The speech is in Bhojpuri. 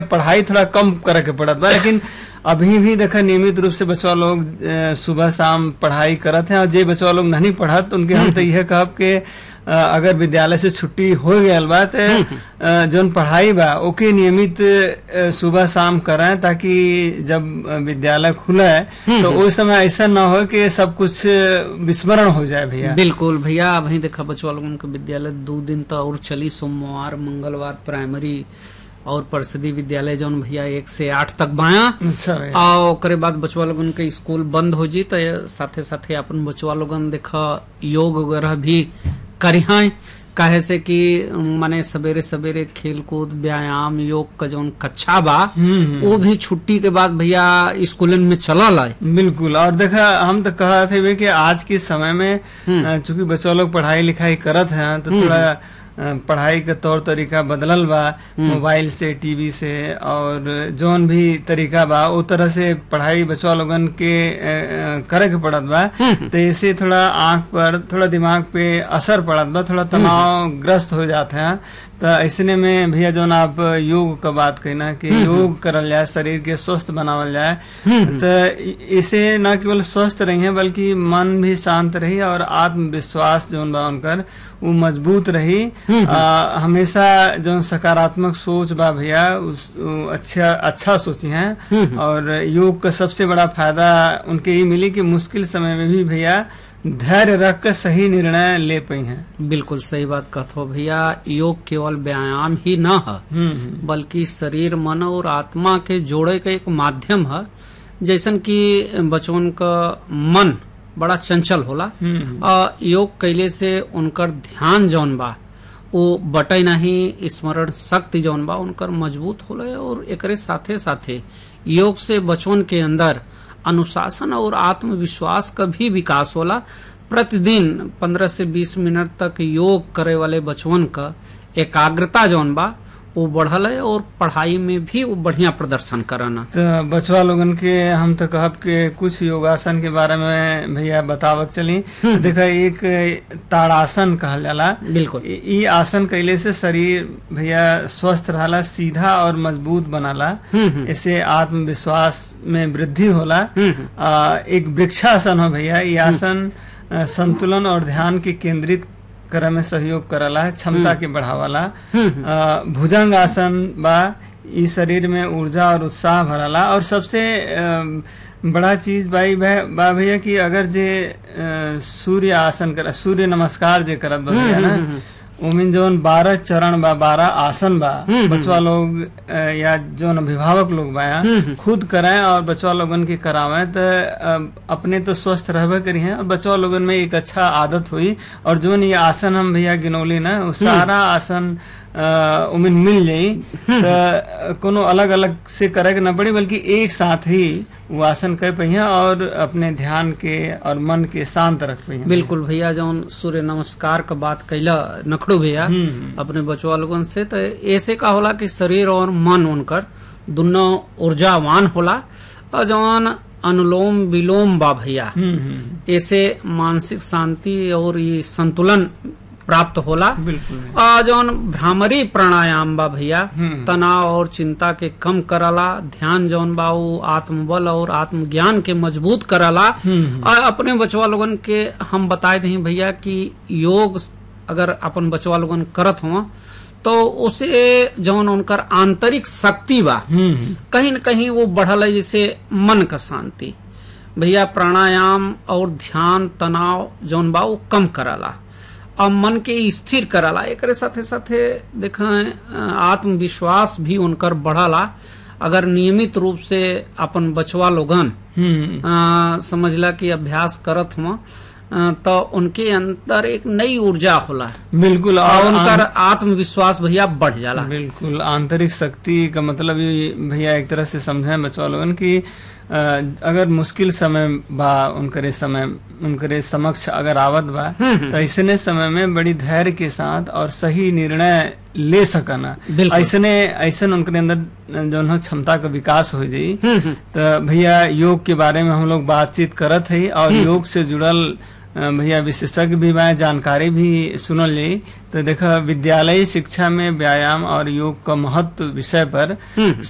पढ़ाई थोड़ा कम करे के पड़त बा, लेकिन अभी भी देखा नियमित रूप से बचवा लोग सुबह शाम पढ़ाई करत हैं। और जे बचवा लोग नहीं पढ़त उनके हम तो यह कहब के अगर विद्यालय से छुट्टी हो गया बा तो जौन पढ़ाई बा ओके नियमित सुबह शाम करें, ताकि जब विद्यालय खुले तो उस समय ऐसा ना हो कि सब कुछ विस्मरण हो जाए। भैया बिल्कुल भैया, अभी देखा बचवा लोगन के विद्यालय 2 दिन तो और चली, सोमवार मंगलवार प्राइमरी और परिषदीय विद्यालय जौन भैया 1 से 8 तक बाया। अच्छा और ओकरे बाद बचवा लोगन के स्कूल बंद हो जी, तो साथे साथे अपन बचवा लोगन देखा योग वगैरह भी करिहा, काहे से कि माने सवेरे सवेरे खेल कूद व्यायाम योग का जौन कक्षा बा वो भी छुट्टी के बाद भैया स्कूलन में चला लाए। बिल्कुल। और देखा हम तो कहा थे कि आज के समय में चूंकि बच्चों लोग पढ़ाई लिखाई करत हैं तो थोड़ा पढ़ाई का तौर तरीका बदलल बा, मोबाइल से टीवी से और जौन भी तरीका बा वो तरह से पढ़ाई बच्चा लोगन के करे के पड़त बा। तो इससे थोड़ा आंख पर थोड़ा दिमाग पे असर पड़त बा, थोड़ा तनाव ग्रस्त हो जाते हैं। तो ऐसे में भैया जौन आप योग का बात कहना कि योग करल जाए, शरीर के स्वस्थ बनावल जाए, तो इसे न केवल स्वस्थ रही है बल्कि मन भी शांत रही और आत्मविश्वास जौन बा उनकर वो मजबूत रही। हमेशा जो सकारात्मक सोच बा भैया अच्छा सोची हैं। और योग का सबसे बड़ा फायदा उनके ये मिली कि मुश्किल समय में भी भैया धैर्य रख कर सही निर्णय ले पाई हैं। बिल्कुल सही बात कहते हो भैया, योग केवल व्यायाम ही न है बल्कि शरीर मन और आत्मा के जोड़े का एक माध्यम है। जैसन कि बचवन का मन बड़ा चंचल होला, योग कैले से उनकर ध्यान जौन बा वो बटे नहीं, स्मरण शक्ति जौन बा उनकर मजबूत होला। और एकरे साथे साथे योग से बचवन के अंदर अनुशासन और आत्मविश्वास का भी विकास होला। प्रतिदिन 15 से 20 मिनट तक योग करे वाले बचवन का एकाग्रता जौन बा वो बढ़ल है और पढ़ाई में भी वो बढ़िया प्रदर्शन करना। तो बचवा लोगन के हम तो कहब के कुछ योगासन के बारे में भैया बतावत चली। देखा एक ताड़ासन कहल जाला। बिल्कुल। ई आसन कैले से शरीर भैया स्वस्थ रहला, सीधा और मजबूत बनाला। इससे आत्मविश्वास में वृद्धि होला। एक वृक्षासन हो भैया, ये आसन संतुलन और ध्यान के केंद्रित करे में सहयोग करला है, क्षमता के बढ़ावाला। भुजंग आसन बा, ई शरीर में ऊर्जा और उत्साह भराला। और सबसे बड़ा चीज बाई बा भैया कि अगर जे सूर्य आसन कर, सूर्य नमस्कार जे करत बा भैया ना, उमिन जोन 12 चरण बा, 12 आसन बा, बचवा लोग या जोन अभिभावक लोग बा खुद कराएं और बचवा लोगन के करावें तो अपने तो स्वस्थ रहबे करी हैं और बचवा लोगन में एक अच्छा आदत हुई। और जोन ये आसन हम भैया गिनौली ना, वो सारा आसन उमिन मिल जाई तो कोनो अलग अलग से करे के न पड़ी, बल्कि एक साथ ही वो आसन कर पहिया और अपने ध्यान के और मन के शांत रख पहिया। बिल्कुल भैया, जौन सूर्य नमस्कार का बात कैला नखड़ू भैया अपने बचवा लोगन से, तो ऐसे का होला कि शरीर और मन उनकर दोनों ऊर्जावान होला। और जौन अनुलोम विलोम बा भैया, ऐसे मानसिक शांति और ये संतुलन प्राप्त होला। बिल्कुल। जौन भ्रामरी प्राणायाम बा भैया, तनाव और चिंता के कम कराला। ध्यान जौन बा वो आत्मबल और आत्मज्ञान के मजबूत कराला। और अपने बचवा लोगन के हम बताए दही भैया कि योग अगर अपन बचवा लोगन करत हो तो उसे जौन उनकर आंतरिक शक्ति बा कहीं न कहीं वो बढ़ल है, जैसे मन का शांति भैया। प्राणायाम और ध्यान तनाव जौन बा वो कम कराला और मन के स्थिर कराला। एक साथे साथे देखा आत्मविश्वास भी उनकर बढ़ाला। अगर नियमित रूप से अपन बचवा लोगन समझला कि अभ्यास करत हुआ तो उनके अंदर एक नई ऊर्जा होला। बिल्कुल। और उनका आत्मविश्वास भैया बढ़ जाला। बिल्कुल। आंतरिक शक्ति का मतलब ये भैया एक तरह से समझे बचवा लोगन की अगर मुश्किल समय बा उनकरे समक्ष अगर आवत बा तो ऐसने समय में बड़ी धैर्य के साथ और सही निर्णय ले सकना। ऐसन उनके अंदर जो क्षमता का विकास हो जाई। तो भैया योग के बारे में हम लोग बातचीत करत है और योग से जुड़ल भैया विशेषज्ञ भी बा, जानकारी भी सुनल जाई। तो देखा विद्यालयी शिक्षा में व्यायाम और योग का महत्व विषय पर